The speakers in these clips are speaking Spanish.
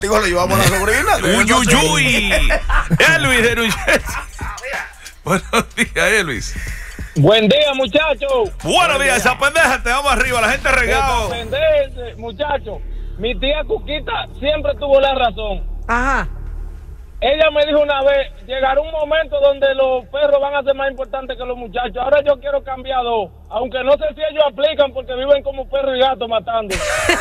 Digo, le llevamos a la sobrina. Uyuyuy. Elvis de New Jersey. Buenos días, Elvis. Buen día, muchachos. Buenos días, esa pendeja, te vamos arriba, la gente regado. Muchachos, mi tía Cuquita siempre tuvo la razón. Ajá. Ella me dijo una vez, llegará un momento donde los perros van a ser más importantes que los muchachos. Ahora yo quiero cambiar dos, aunque no sé si ellos aplican porque viven como perro y gato matando.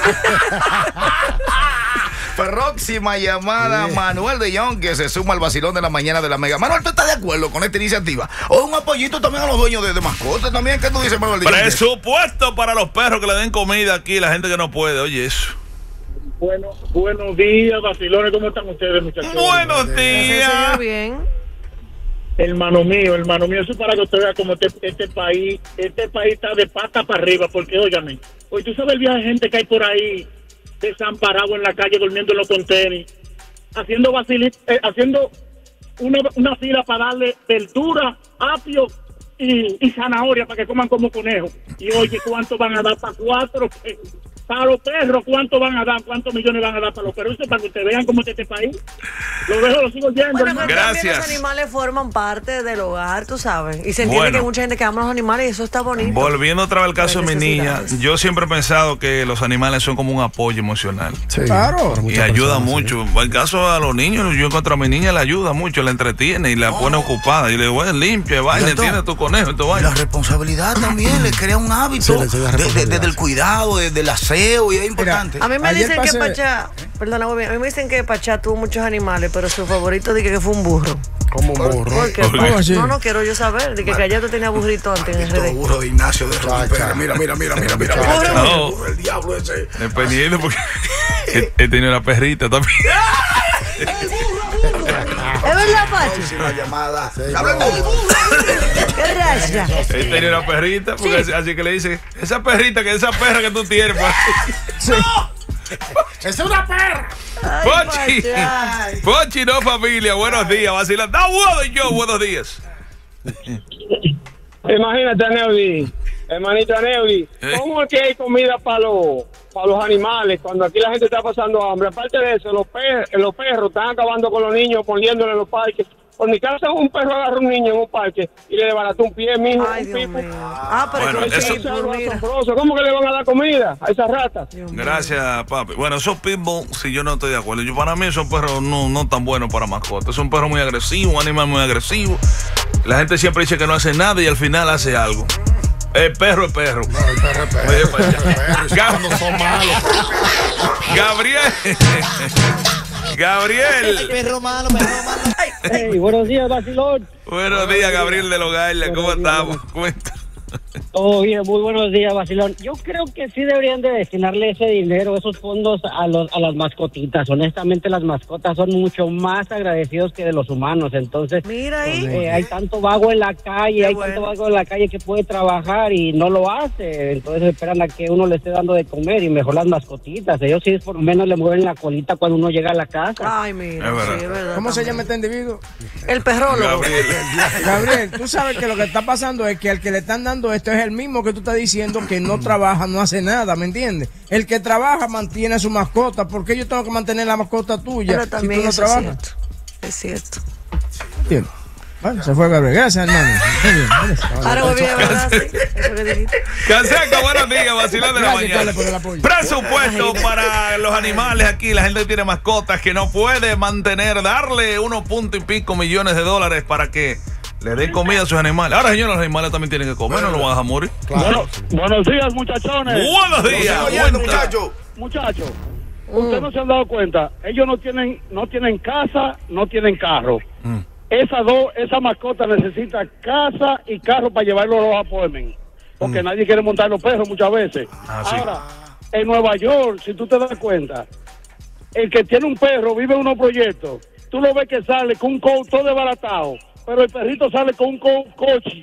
Próxima llamada, Manuel de Jong, que se suma al vacilón de la mañana de la Mega. Manuel, ¿tú estás de acuerdo con esta iniciativa? O un apoyito también a los dueños de mascotas también. ¿Qué tú dices, Manuel de Jong? Presupuesto para los perros que le den comida aquí, la gente que no puede, oye eso. Buenos días, vacilones, ¿cómo están ustedes, muchachos? Buenos días. Bien. Hermano mío, eso es para que usted vea cómo este país está de pata para arriba, porque óigame, hoy tú sabes el viaje de gente que hay por ahí desamparado en la calle, durmiendo en los contenes, haciendo una fila para darle verdura, apio y zanahoria para que coman como conejos. Y oye, ¿cuánto van a dar para 4? Para los perros, ¿cuánto van a dar? ¿Cuántos millones van a dar para los perros? Eso es para que ustedes vean cómo está este país. Lo sigo yendo. Bueno, gracias. Los animales forman parte del hogar, tú sabes. Y se entiende que hay mucha gente que ama a los animales y eso está bonito. Volviendo otra vez al caso de mi niña, yo siempre he pensado que los animales son como un apoyo emocional. Sí, claro. Y ayuda mucho. En el caso a los niños, yo encuentro a mi niña, la ayuda mucho, la entretiene y la pone ocupada. Y le digo, bueno, limpia, vaina, tiene tu conejo, tu vaina. La responsabilidad también le crea un hábito desde el cuidado, desde el aseo, y es importante. A mí me dicen que Pachá, perdona, a mí me dicen que Pachá tuvo muchos animales, pero su favorito dije que fue un burro. ¿Cómo un burro? ¿Por qué? No quiero yo saber. Dije que allá tú tenías burrito antes en RD. Burro de Ignacio de Romper. Mira. No. El diablo ese. Dependiendo, porque he tenido una perrita también. ¿Es verdad, Pachi? La llamada. ¿Qué raza? He tenido una perrita, porque así que le dice, esa perra que tú tienes. Pues. Sí. ¡Es una perra! Pochi, no familia, buenos días, vacilando. Buenos días. Imagínate, Neudi, hermanito Neudi, ¿cómo es que hay comida para los animales cuando aquí la gente está pasando hambre? Aparte de eso, los perros están acabando con los niños, poniéndole en los parques. Por mi casa un perro agarra un niño en un parque y le desbarató un pie, mijo. Ay, un Dios pico. mío. Pero bueno, eso es algo asombroso. ¿Cómo que le van a dar comida a esas ratas? Gracias, papi. Bueno, esos pitbull, si yo no estoy de acuerdo. Para mí esos perros no tan buenos para mascotas. Es un perro muy agresivo, un animal muy agresivo. La gente siempre dice que no hace nada y al final hace algo. El perro es perro. No, el perro es perro. Cuando son malos. Gabriel. Perro malo. Hey, buenos días, vacilón. Buenos días, Gabriel de Logaila. ¿Cómo estamos? Cuenta. Todo bien, muy buenos días, vacilón. Yo creo que sí deberían de destinarle ese dinero, esos fondos a las mascotitas. Honestamente, las mascotas son mucho más agradecidos que de los humanos. Entonces, mira ahí. Hay tanto vago en la calle, que puede trabajar y no lo hace. Entonces esperan a que uno le esté dando de comer y mejor las mascotitas. Ellos sí por lo menos le mueven la colita cuando uno llega a la casa. Ay, mira, es verdad. ¿Cómo se llama este individuo? El perrólogo. Gabriel, tú sabes que lo que está pasando es que al que le están dando esto es el mismo que tú estás diciendo que no trabaja, no hace nada, ¿me entiendes? El que trabaja mantiene a su mascota. ¿Por qué yo tengo que mantener la mascota tuya pero también si tú no trabajas? Es cierto. ¿Entiendes? Bueno, se fue Gabriel. Gracias, hermano. Ahora volví a verdad, sí. Canseco, buenos días, vacilón de la mañana. Presupuesto para los animales aquí. La gente que tiene mascotas que no puede mantener, darle unos puntos y pico millones de dólares para que le den comida a sus animales. Ahora, señores, los animales también tienen que comer, no lo van a dejar morir. Claro. Buenos días, muchachones. Buenos días, muchachos. Ustedes no se han dado cuenta. Ellos no tienen casa, no tienen carro. Esa mascota necesita casa y carro para llevarlo a los appointments. Porque nadie quiere montar los perros muchas veces. Sí. Ahora, en Nueva York, si tú te das cuenta, el que tiene un perro vive en unos proyectos. Tú lo ves que sale con un coat todo desbaratado, pero el perrito sale con un coche.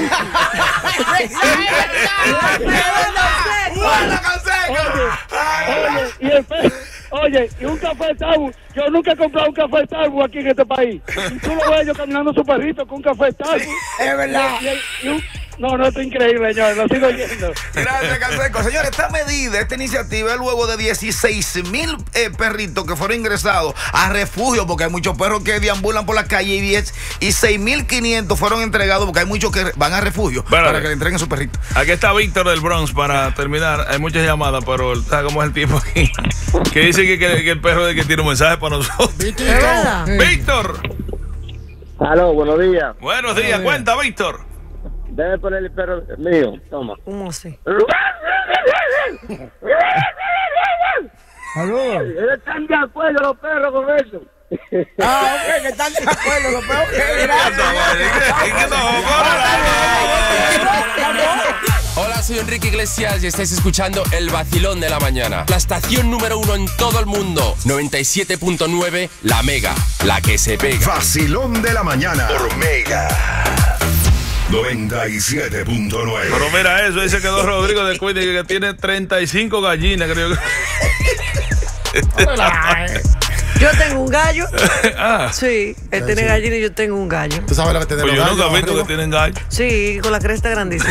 Y un café Starbucks. Yo nunca he comprado un café Starbucks aquí en este país. Y tú lo ves yo caminando su perrito con un café Starbucks. Es verdad. No, esto es increíble, señor. Lo sigo oyendo. Gracias, Canseco. Señores, esta iniciativa es luego de 16,000 perritos que fueron ingresados a refugio, porque hay muchos perros que deambulan por la calle y 6,500 fueron entregados porque hay muchos que van a refugio para que le entreguen su perrito. Aquí está Víctor del Bronx para terminar. Hay muchas llamadas, pero ¿sabes cómo es el tipo aquí? Que dice que el perro de que tiene un mensaje para nosotros. Víctor. Aló, buenos días. Buenos días, cuenta, Víctor. Debe poner el perro mío, toma. ¿Cómo así? Saludos. Están de acuerdo los perros con eso. Ok, que están de acuerdo los perros. Hola, soy Enrique Iglesias y estáis escuchando El Vacilón de la Mañana. La estación número 1 en todo el mundo. 97.9, La Mega, la que se pega. Vacilón de la Mañana por Mega 97.9. Pero mira eso, dice que don Rodrigo de Cuide que tiene 35 gallinas, creo que. Yo tengo un gallo. Sí, él tiene gallina y yo tengo un gallo. ¿Tú sabes lo que tiene Pues yo nunca he visto que tienen gallo. Sí, con la cresta grandísima.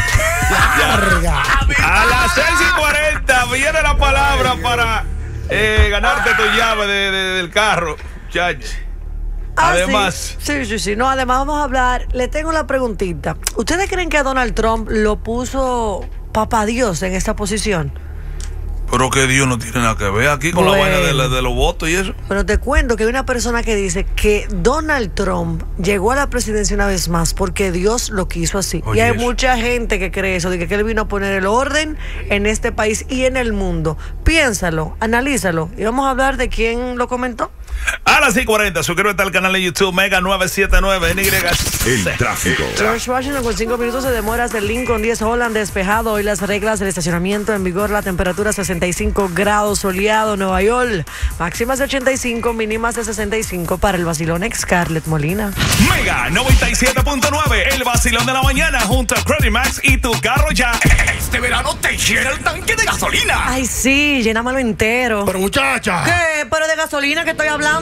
A las 6:40 viene la palabra para ganarte tu llave del carro, chacho. Además. Sí. No, además vamos a hablar. Le tengo la preguntita. ¿Ustedes creen que a Donald Trump lo puso papá Dios en esta posición? Pero que Dios no tiene nada que ver aquí con la vaina de los votos y eso. Pero te cuento que hay una persona que dice que Donald Trump llegó a la presidencia una vez más porque Dios lo quiso así. Oye, y hay eso. mucha gente que cree eso, de que él vino a poner el orden en este país y en el mundo. Piénsalo, analízalo. Y vamos a hablar de quién lo comentó. A las 6:40, suscríbete al canal de YouTube Mega 979 NY. El tráfico. George Washington con 5 minutos de demora hasta el Lincoln 10 Holland despejado. Hoy las reglas del estacionamiento en vigor. La temperatura 65 grados, soleado. Nueva York, máximas de 85, mínimas de 65 para el vacilón ex Scarlett Molina. Mega 97.9, el vacilón de la mañana junto a Credit Max y tu carro ya. Este verano te llena el tanque de gasolina. Ay, sí, llénamelo entero. Pero muchacha. ¿Qué? ¿Pero de gasolina que estoy hablando?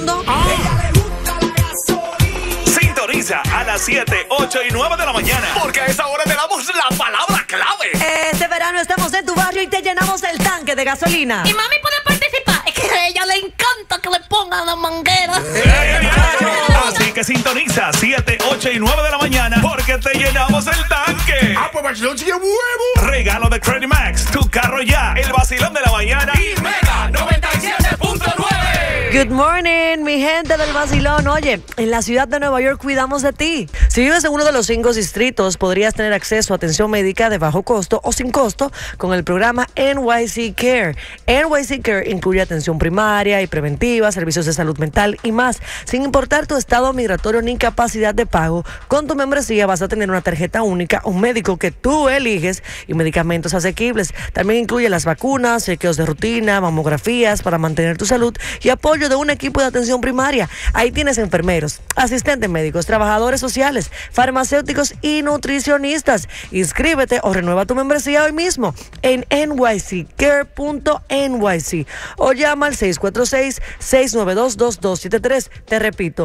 Sintoniza a las 7, 8 y 9 de la mañana. Porque a esa hora te damos la palabra clave. Este verano estamos en tu barrio y te llenamos el tanque de gasolina. Y mami puede participar. Es que a ella le encanta que le pongan la manguera. Así que sintoniza 7, 8 y 9 de la mañana porque te llenamos el tanque. Pues vacilón sigue huevo. Regalo de Credit Max, tu carro ya, el vacilón de la mañana y Mega 97.9. Good morning, mi gente del vacilón. Oye, en la ciudad de Nueva York cuidamos de ti. Si vives en uno de los 5 distritos, podrías tener acceso a atención médica de bajo costo o sin costo con el programa NYC Care. NYC Care incluye atención primaria y preventiva, servicios de salud mental y más. Sin importar tu estado migratorio ni capacidad de pago, con tu membresía vas a tener una tarjeta única, un médico que tú eliges y medicamentos asequibles. También incluye las vacunas, chequeos de rutina, mamografías para mantener tu salud y apoyo de un equipo de atención primaria. Ahí tienes enfermeros, asistentes médicos, trabajadores sociales, farmacéuticos y nutricionistas. Inscríbete o renueva tu membresía hoy mismo en nyccare.nyc o llama al 646-692-2273. Te repito,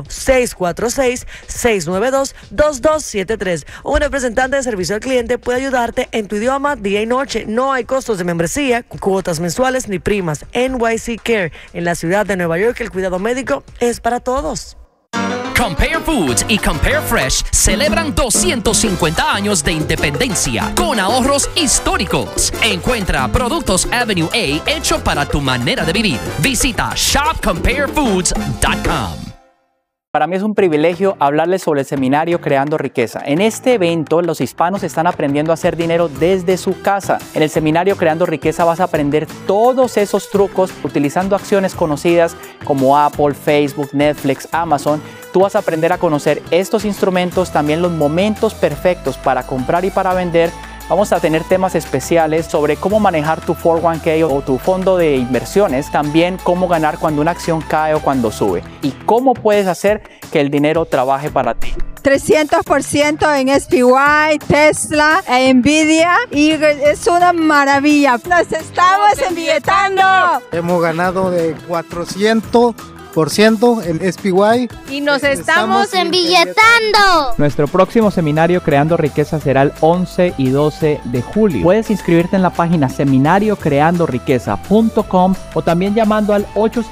646-692-2273. Un representante de servicio al cliente puede ayudarte en tu idioma día y noche. No hay costos de membresía, cuotas mensuales ni primas. NYC Care en la ciudad de Nueva York. Que el cuidado médico es para todos. Compare Foods y Compare Fresh celebran 250 años de independencia con ahorros históricos. Encuentra productos Avenue A hecho para tu manera de vivir. Visita shopcomparefoods.com. Para mí es un privilegio hablarles sobre el seminario Creando Riqueza. En este evento, los hispanos están aprendiendo a hacer dinero desde su casa. En el seminario Creando Riqueza vas a aprender todos esos trucos utilizando acciones conocidas como Apple, Facebook, Netflix, Amazon. Tú vas a aprender a conocer estos instrumentos, también los momentos perfectos para comprar y para vender. Vamos a tener temas especiales sobre cómo manejar tu 401k o tu fondo de inversiones, también cómo ganar cuando una acción cae o cuando sube y cómo puedes hacer que el dinero trabaje para ti. 300% en SPY, Tesla, Nvidia y es una maravilla. Nos estamos embilletando. Hemos ganado de 400 10% en SPY. Y nos estamos embilletando. Nuestro próximo seminario Creando Riqueza será el 11 y 12 de julio. Puedes inscribirte en la página seminariocreandoriqueza.com o también llamando al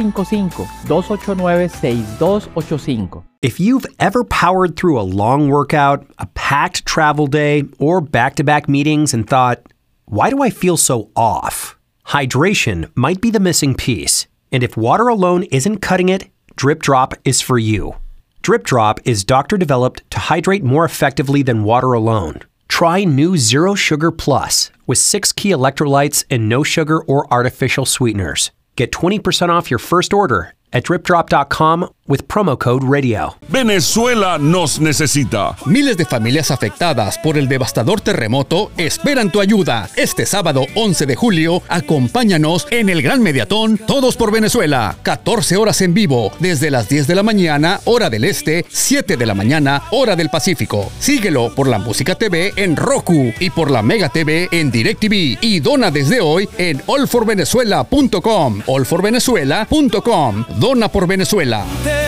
855-289-6285. If you've ever powered through a long workout, a packed travel day, or back-to-back meetings and thought, why do I feel so off? Hydration might be the missing piece. And if water alone isn't cutting it, Drip Drop is for you. Drip Drop is doctor-developed to hydrate more effectively than water alone. Try new Zero Sugar Plus with 6 key electrolytes and no sugar or artificial sweeteners. Get 20% off your first order at dripdrop.com with promo code radio. Venezuela nos necesita. Miles de familias afectadas por el devastador terremoto esperan tu ayuda. Este sábado 11 de julio, acompáñanos en el Gran Mediatón Todos por Venezuela. 14 horas en vivo, desde las 10 de la mañana, hora del este, 7 de la mañana, hora del Pacífico. Síguelo por la Música TV en Roku y por la Mega TV en DirecTV. Y dona desde hoy en allforvenezuela.com. allforvenezuela.com. Dona por Venezuela.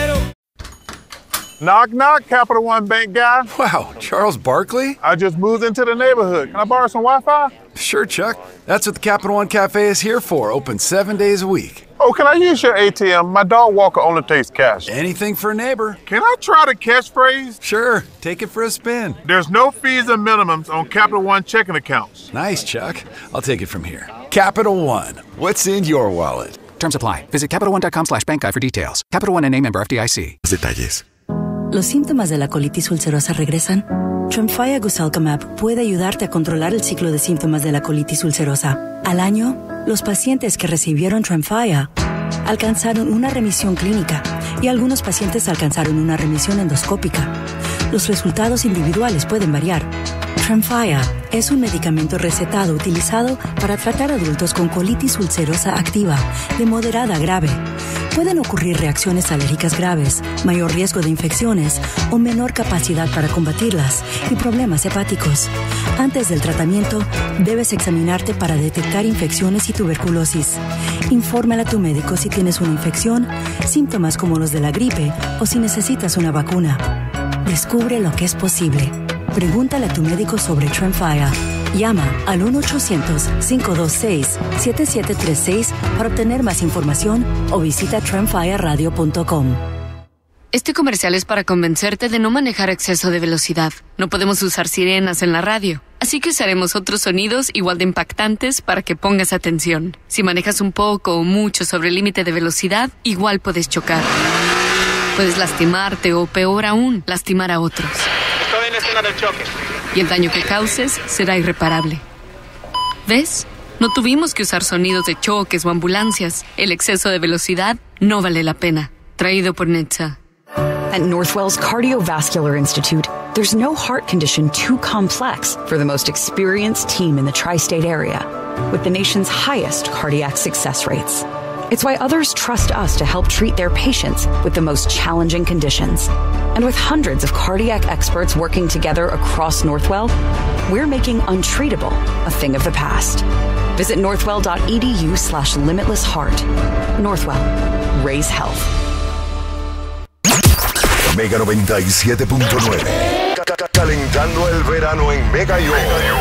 Knock, knock, Capital One Bank guy. Wow, Charles Barkley? I just moved into the neighborhood. Can I borrow some Wi-Fi? Sure, Chuck. That's what the Capital One Cafe is here for, open 7 days a week. Oh, can I use your ATM? My dog walker only takes cash. Anything for a neighbor. Can I try the catchphrase? Sure, take it for a spin. There's no fees or minimums on Capital One checking accounts. Nice, Chuck. I'll take it from here. Capital One, what's in your wallet? Terms apply. Visit CapitalOne.com/bankguide for details. Capital One N.A. member FDIC. Detalles. ¿Los síntomas de la colitis ulcerosa regresan? Tremfya Guselkumab puede ayudarte a controlar el ciclo de síntomas de la colitis ulcerosa. Al año, los pacientes que recibieron Tremfya alcanzaron una remisión clínica y algunos pacientes alcanzaron una remisión endoscópica. Los resultados individuales pueden variar. Tremfya es un medicamento recetado utilizado para tratar adultos con colitis ulcerosa activa de moderada a grave. Pueden ocurrir reacciones alérgicas graves, mayor riesgo de infecciones o menor capacidad para combatirlas y problemas hepáticos. Antes del tratamiento, debes examinarte para detectar infecciones y tuberculosis. Infórmale a tu médico si tienes una infección, síntomas como los de la gripe o si necesitas una vacuna. Descubre lo que es posible. Pregúntale a tu médico sobre Tremfya. Llama al 1-800-526-7736 para obtener más información o visita tremfyaradio.com. Este comercial es para convencerte de no manejar a exceso de velocidad. No podemos usar sirenas en la radio, así que usaremos otros sonidos igual de impactantes para que pongas atención. Si manejas un poco o mucho sobre el límite de velocidad, igual puedes chocar. Puedes lastimarte o, peor aún, lastimar a otros. Estoy en la escena del choque. Y el daño que causes será irreparable. ¿Ves? No tuvimos que usar sonidos de choques o ambulancias. El exceso de velocidad no vale la pena. Traído por NHTSA. At Northwell's Cardiovascular Institute, there's no heart condition too complex for the most experienced team in the tri-state area, with the nation's highest cardiac success rates. It's why others trust us to help treat their patients with the most challenging conditions. And with hundreds of cardiac experts working together across Northwell, we're making untreatable a thing of the past. Visit northwell.edu/limitlessheart. Northwell. Raise health. Mega 97.9. Calentando el verano en Mega York.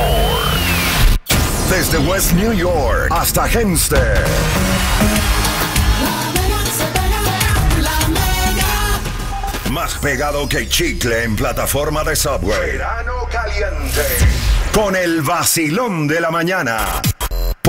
Desde West New York hasta Hempstead. Más pegado que chicle en plataforma de Subway. Verano caliente. Con el vacilón de la mañana.